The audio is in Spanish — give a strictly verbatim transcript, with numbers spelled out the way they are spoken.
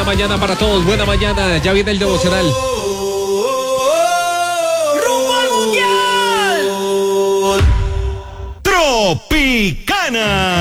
Buena mañana para todos, buena mañana. Ya viene el devocional. ¡Rumbo al Mundial! Tropicana.